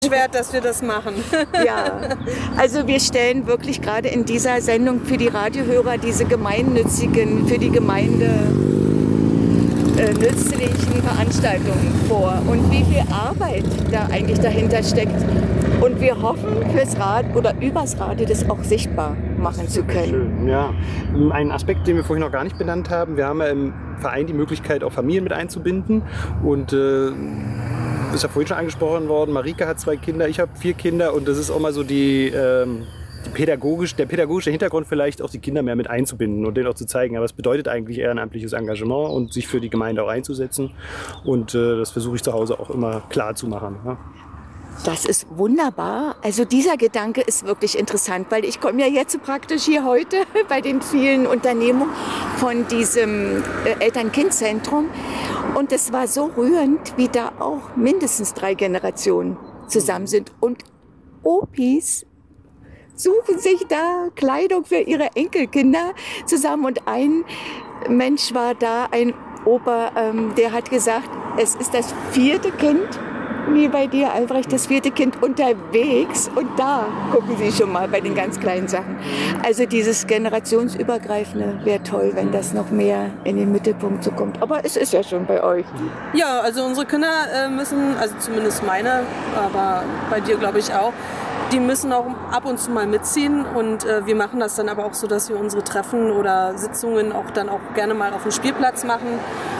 wert, dass wir das machen. Ja, also wir stellen wirklich gerade in dieser Sendung für die Radiohörer diese gemeinnützigen, für die Gemeinde nützlichen Veranstaltungen vor und wie viel Arbeit da eigentlich dahinter steckt. Und wir hoffen fürs Radio oder übers Radio das auch sichtbar machen zu können. Schön, ja. Ein Aspekt, den wir vorhin noch gar nicht benannt haben, wir haben ja im Verein die Möglichkeit, auch Familien mit einzubinden. Und ist ja vorhin schon angesprochen worden, Marike hat 2 Kinder, ich habe 4 Kinder und das ist auch mal so der pädagogische Hintergrund vielleicht auch die Kinder mehr mit einzubinden und denen auch zu zeigen, aber es bedeutet eigentlich ehrenamtliches Engagement und sich für die Gemeinde auch einzusetzen und das versuche ich zu Hause auch immer klar zu machen. Ja. Das ist wunderbar. Also dieser Gedanke ist wirklich interessant, weil ich komme ja jetzt praktisch hier heute bei den vielen Unternehmungen von diesem Eltern-Kind-Zentrum und es war so rührend, wie da auch mindestens 3 Generationen zusammen sind und Opis suchen sich da Kleidung für ihre Enkelkinder zusammen und ein Mensch war da, ein Opa, der hat gesagt, es ist das 4. Kind, wie bei dir, Albrecht, das 4. Kind unterwegs und da gucken Sie schon mal bei den ganz kleinen Sachen. Also dieses generationsübergreifende wäre toll, wenn das noch mehr in den Mittelpunkt so kommt. Aber es ist ja schon bei euch. Ja, also unsere Kinder müssen, also zumindest meine, aber bei dir glaube ich auch, die müssen auch ab und zu mal mitziehen und wir machen das dann aber auch so, dass wir unsere Treffen oder Sitzungen auch dann auch gerne mal auf dem Spielplatz machen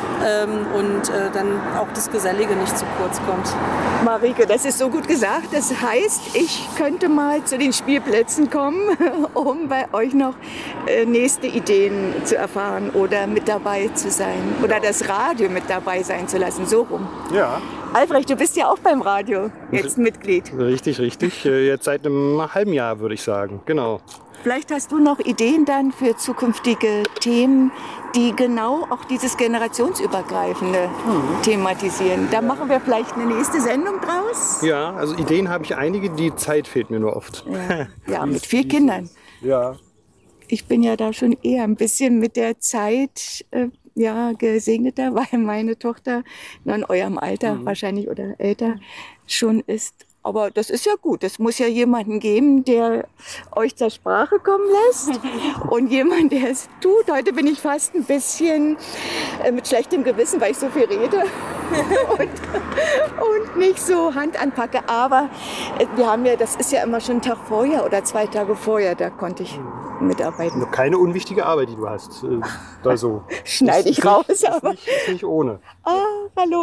und dann auch das Gesellige nicht zu kurz kommt. Marike, das ist so gut gesagt. Das heißt, ich könnte mal zu den Spielplätzen kommen, um bei euch noch nächste Ideen zu erfahren oder mit dabei zu sein oder das Radio mit dabei sein zu lassen, so rum. Ja. Albrecht, du bist ja auch beim Radio jetzt Mitglied. Richtig. Jetzt seit einem halben Jahr, würde ich sagen. Genau. Vielleicht hast du noch Ideen dann für zukünftige Themen, die genau auch dieses generationsübergreifende thematisieren. Da machen wir vielleicht eine nächste Sendung draus. Ja, also Ideen habe ich einige, die Zeit fehlt mir nur oft. Ja, mit 4 Kindern. Ja. Ich bin ja da schon eher ein bisschen mit der Zeit gesegneter, weil meine Tochter noch in eurem Alter wahrscheinlich oder älter schon ist. Aber das ist ja gut. Es muss ja jemanden geben, der euch zur Sprache kommen lässt und jemand, der es tut. Heute bin ich fast ein bisschen mit schlechtem Gewissen, weil ich so viel rede und nicht so Hand anpacke. Aber wir haben ja, das ist ja immer schon einen Tag vorher oder 2 Tage vorher, da konnte ich mitarbeiten. Keine unwichtige Arbeit, die du hast. Da so. Schneide ich raus, ist aber. nicht ohne. Ah, hallo.